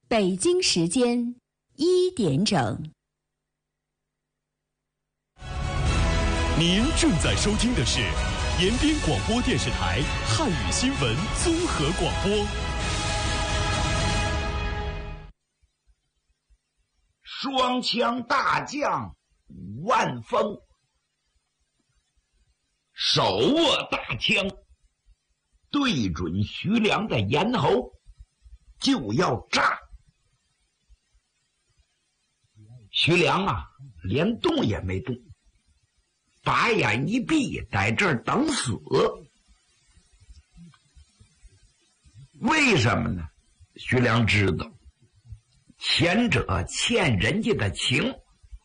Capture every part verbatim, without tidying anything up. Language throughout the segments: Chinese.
北京时间一点整。 您正在收听的是延边广播电视台汉语新闻综合广播。 双枪大将武万峰手握大枪，对准徐良的咽喉就要炸。徐良啊，连动也没动，把眼一闭，在这儿等死。为什么呢？徐良知道前者欠人家的情，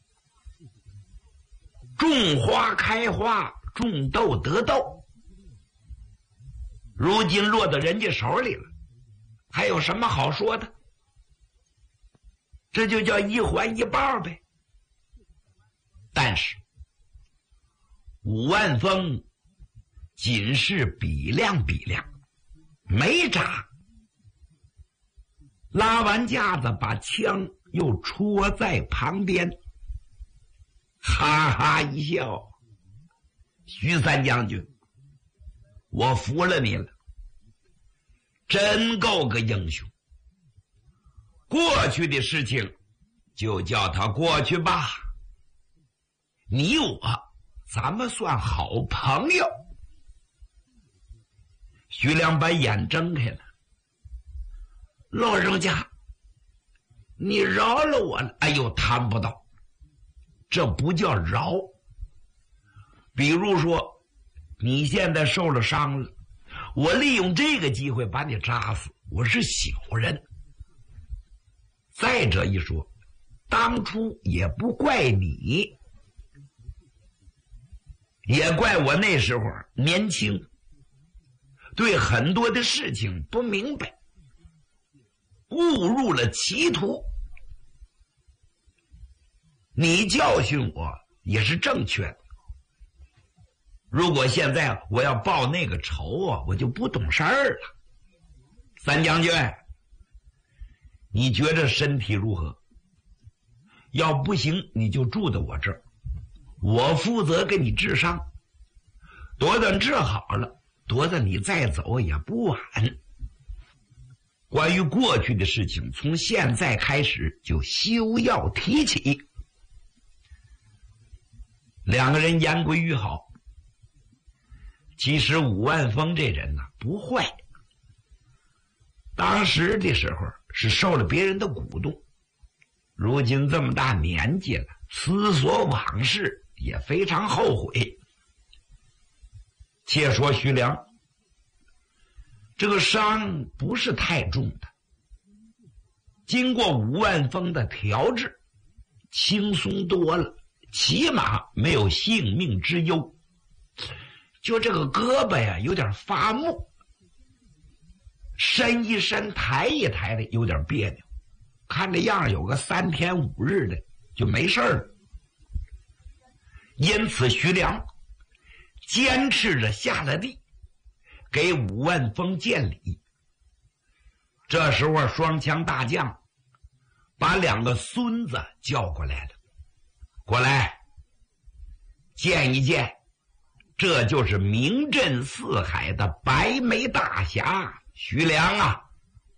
种花开花，种豆得豆，如今落到人家手里了，还有什么好说的？这就叫一环一报呗。但是武万峰仅是比量比量，没扎，拉完架子把枪又戳在旁边，哈哈一笑，徐三将军，我服了你了，真够个英雄。过去的事情就叫它过去吧，你我咱们算好朋友。徐良把眼睁开了，老人家，你饶了我了。哎呦，谈不到，这不叫饶。比如说你现在受了伤了，我利用这个机会把你扎死，我是小人。再者一说，当初也不怪你，也怪我那时候年轻，对很多的事情不明白，误入了歧途。你教训我也是正确的，如果现在我要报那个仇啊，我就不懂事儿了。三将军，你觉着身体如何？要不行你就住在我这儿，我负责给你治伤，多等治好了，多等你再走也不晚。关于过去的事情，从现在开始就休要提起。两个人言归于好。其实武万峰这人呢、啊、不坏，当时的时候是受了别人的鼓动，如今这么大年纪了，思索往事也非常后悔。且说徐良这个伤不是太重的，经过武万峰的调治，轻松多了，起码没有性命之忧。就这个胳膊呀有点发木，伸一伸抬一抬的有点别扭，看这样有个三天五日的就没事了。因此徐良坚持着下了地，给武万峰见礼。这时候双枪大将把两个孙子叫过来了，过来见一见，这就是名震四海的白眉大侠徐良啊。